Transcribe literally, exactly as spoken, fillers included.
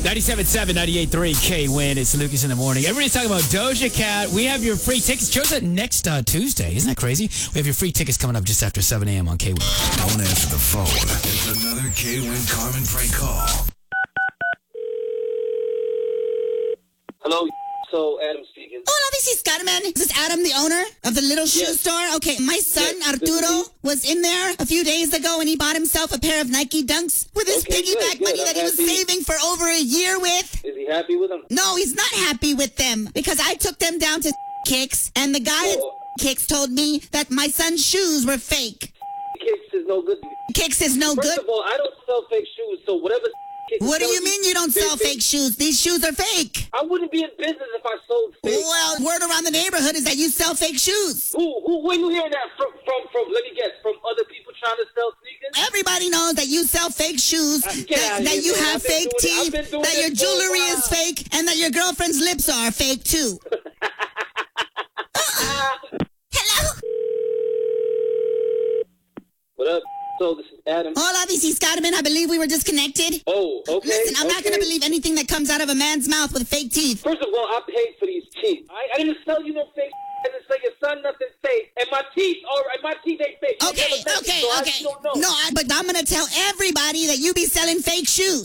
ninety-seven point seven, ninety-eight point three K-Win. It's Lucas in the morning. Everybody's talking about Doja Cat. We have your free tickets. Show's up next uh, Tuesday. Isn't that crazy? We have your free tickets coming up just after seven a.m. on K-Win. Don't answer the phone. It's another K-Win Carmen prank call. Hello, so Adam speaking. Hola, this is Carmen. Is this Adam, the owner of the little shoe Yes. store? Okay, my son Yes, this is Arturo me. was in there a few days ago and he bought himself a pair of Nike Dunks with his Okay, piggyback good, good. money I'm that he was happy. saving for over a year with. Is he happy with him? No, he's not happy with them because I took them down to Kicks and the guy Oh. at Kicks told me that my son's shoes were fake. Kicks is no good. Kicks is no First good. of all, I don't sell fake shoes, so whatever. Kicks What do sells you mean you don't they- sell they- fake shoes? These shoes are fake. I wouldn't be in business if I sold fake. Well, word around the neighborhood is that you sell fake shoes. Who, who, where you hearing that from? From, from? Let me guess. From other people trying to sell sneakers? Everybody knows that you sell fake shoes, Uh, get that, outta that here, you man. have I've been fake doing it- I've teeth, been doing that your this for a jewelry is while. fake, and that your girlfriend's lips are fake too. Hello? What up? So this is Adam. Hola, this is Carmen. I believe we were disconnected. Oh, okay. Listen, I'm not okay. going to believe anything that comes out of a man's mouth with fake teeth. First of all, I paid for these teeth. I, I didn't sell you no fake. I didn't sell your son nothing fake. And my teeth, all right, my teeth ain't fake. You Okay, never met me, okay, so I okay. just don't know. No, I, but I'm going to tell everybody that you be selling fake shoes.